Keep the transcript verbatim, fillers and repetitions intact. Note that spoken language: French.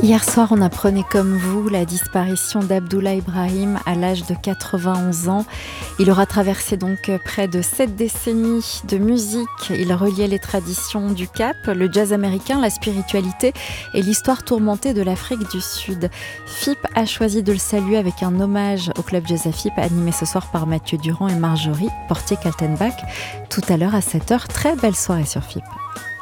Hier soir, on apprenait comme vous la disparition d'Abdoulaye Ibrahim à l'âge de quatre-vingt-onze ans. Il aura traversé donc près de sept décennies de musique. Il reliait les traditions du Cap, le jazz américain, la spiritualité et l'histoire tourmentée de l'Afrique du Sud. F I P a choisi de le saluer avec un hommage au club Jazz à F I P, animé ce soir par Mathieu Durand et Marjorie Portier-Kaltenbach. Tout à l'heure à sept heures, très belle soirée sur F I P.